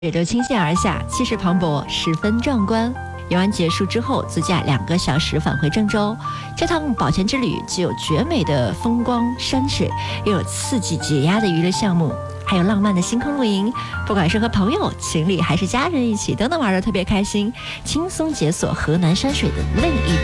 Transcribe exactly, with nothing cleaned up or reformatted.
流倾泻而下，气势磅礴，十分壮观。游玩结束之后，自驾两个小时返回郑州。这趟宝泉之旅既有绝美的风光山水，又有刺激解压的娱乐项目，还有浪漫的星空露营。不管是和朋友、情侣还是家人一起，都能玩得特别开心，轻松解锁河南山水的另一